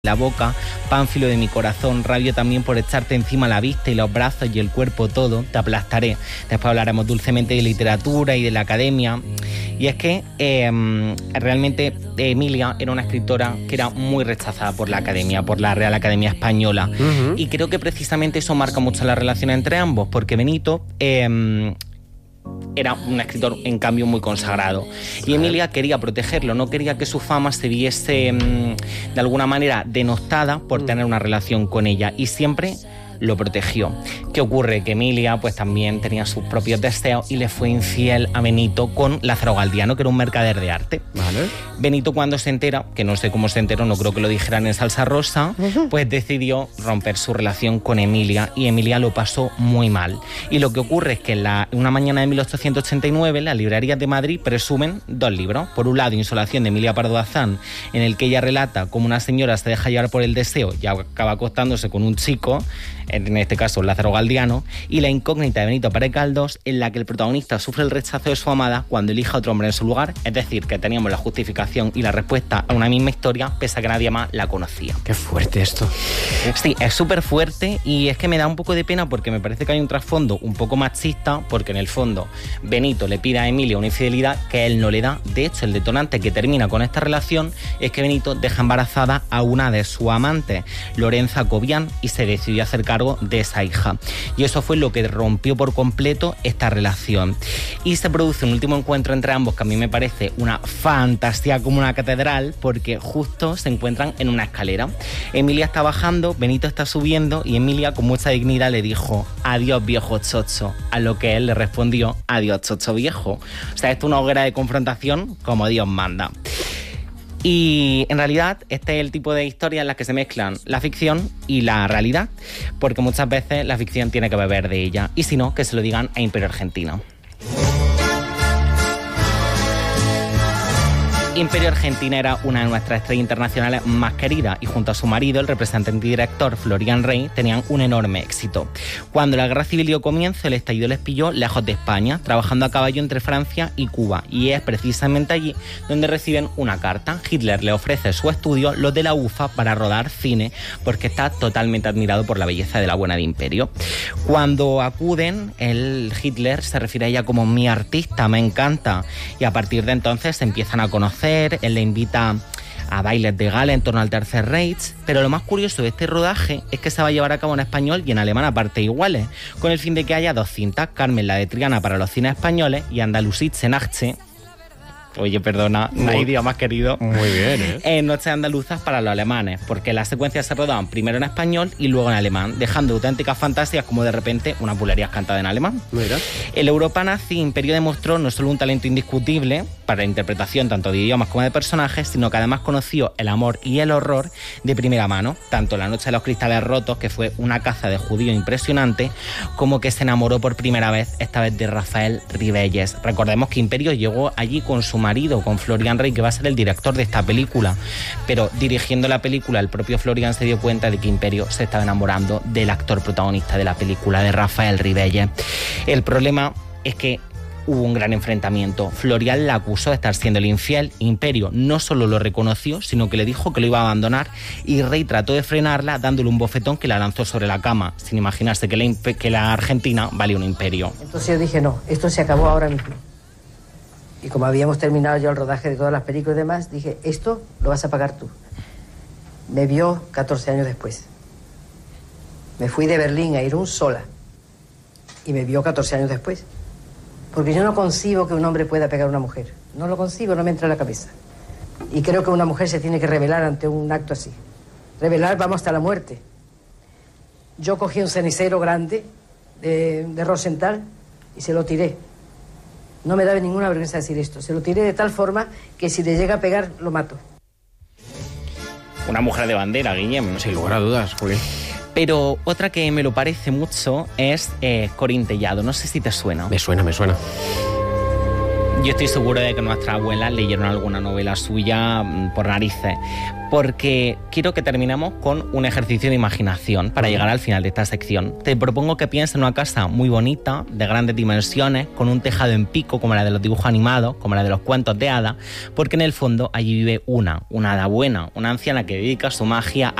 la boca, Pánfilo de mi corazón, rabio también por echarte encima la vista y los brazos y el cuerpo todo, te aplastaré. Después hablaremos dulcemente de literatura y de la academia. Y es que realmente Emilia era una escritora que era muy rechazada por la academia, por la Real Academia Española. Y creo que precisamente eso marca mucho la relación entre ambos, porque Benito era un escritor, en cambio, muy consagrado. Y Emilia quería protegerlo, no quería que su fama se viese, de alguna manera, denostada por tener una relación con ella. Y siempre lo protegió. ¿Qué ocurre? Que Emilia pues también tenía sus propios deseos y le fue infiel a Benito con Lázaro Galdiano, que era un mercader de arte. Vale. Benito, cuando se entera, que no sé cómo se enteró, no creo que lo dijeran en salsa rosa, pues decidió romper su relación con Emilia, y Emilia lo pasó muy mal. Y lo que ocurre es que una mañana de 1889 las librerías de Madrid presumen dos libros. Por un lado, Insolación de Emilia Pardo Bazán, en el que ella relata cómo una señora se deja llevar por el deseo y acaba acostándose con un chico, en este caso Lázaro Galdiano, y La incógnita de Benito Pérez Galdós, en la que el protagonista sufre el rechazo de su amada cuando elige a otro hombre en su lugar. Es decir, que teníamos la justificación y la respuesta a una misma historia, pese a que nadie más la conocía. Qué fuerte esto. Sí, es súper fuerte, y es que me da un poco de pena porque me parece que hay un trasfondo un poco machista, porque en el fondo Benito le pide a Emilia una infidelidad que él no le da. De hecho, el detonante que termina con esta relación es que Benito deja embarazada a una de sus amantes, Lorenza Cobian, y se decidió hacer cargo de esa hija. Y eso fue lo que rompió por completo esta relación. Y se produce un último encuentro entre ambos que a mí me parece una fantasía como una catedral, porque justo se encuentran en una escalera. Emilia está bajando, Benito está subiendo, y Emilia con mucha dignidad le dijo: adiós viejo chocho, a lo que él le respondió: adiós chocho viejo. O sea, esto es una hoguera de confrontación como Dios manda. Y en realidad este es el tipo de historias en las que se mezclan la ficción y la realidad, porque muchas veces la ficción tiene que beber de ella, y si no, que se lo digan a Imperio Argentino. Imperio Argentina era una de nuestras estrellas internacionales más queridas, y junto a su marido, el representante y director Florian Rey, tenían un enorme éxito. Cuando la guerra civil dio comienzo, el estallido les pilló lejos de España, trabajando a caballo entre Francia y Cuba, y es precisamente allí donde reciben una carta. Hitler le ofrece su estudio, los de la UFA, para rodar cine, porque está totalmente admirado por la belleza de la buena de Imperio. Cuando acuden, Hitler se refiere a ella como mi artista, me encanta, y a partir de entonces se empiezan a conocer. Él le invita a bailes de gala en torno al Tercer Reich, pero lo más curioso de este rodaje es que se va a llevar a cabo en español y en alemán a partes iguales, con el fin de que haya dos cintas: Carmen la de Triana para los cines españoles y Andalusitze Nacht. Oye, perdona, no hay día más querido. Muy bien, Noches andaluzas para los alemanes, porque las secuencias se rodaban primero en español y luego en alemán, dejando auténticas fantasías como de repente una bulería cantada en alemán. Mira. El Europa nazi, Imperio demostró no solo un talento indiscutible para la interpretación tanto de idiomas como de personajes, sino que además conoció el amor y el horror de primera mano, tanto La noche de los cristales rotos, que fue una caza de judío impresionante, como que se enamoró por primera vez, esta vez de Rafael Ribelles. Recordemos que Imperio llegó allí con su marido, con Florian Rey, que va a ser el director de esta película, pero dirigiendo la película el propio Florian se dio cuenta de que Imperio se estaba enamorando del actor protagonista de la película, de Rafael Ribelles. El problema es que hubo un gran enfrentamiento. Florian la acusó de estar siendo el infiel. Imperio no solo lo reconoció, sino que le dijo que lo iba a abandonar, y Rey trató de frenarla dándole un bofetón que la lanzó sobre la cama, sin imaginarse que la Argentina valía un imperio. Entonces yo dije: no, esto se acabó ahora mismo. Y como habíamos terminado ya el rodaje de todas las películas y demás, dije: esto lo vas a pagar tú. Me vio 14 años después. Me fui de Berlín a Irún sola, y me vio 14 años después. Porque yo no concibo que un hombre pueda pegar a una mujer. No lo concibo, no me entra en la cabeza. Y creo que una mujer se tiene que rebelar ante un acto así. Rebelar, vamos hasta la muerte. Yo cogí un cenicero grande de Rosenthal y se lo tiré. No me da ninguna vergüenza decir esto. Se lo tiré de tal forma que si le llega a pegar, lo mato. Una mujer de bandera, Guillem. Sin lugar a dudas, Juli. Pero otra que me lo parece mucho es Corín Tellado. No sé si te suena. Me suena. Yo estoy seguro de que nuestras abuelas leyeron alguna novela suya por narices, porque quiero que terminemos con un ejercicio de imaginación para llegar al final de esta sección. Te propongo que pienses en una casa muy bonita, de grandes dimensiones, con un tejado en pico, como la de los dibujos animados, como la de los cuentos de hadas, porque en el fondo allí vive una hada buena, una anciana que dedica su magia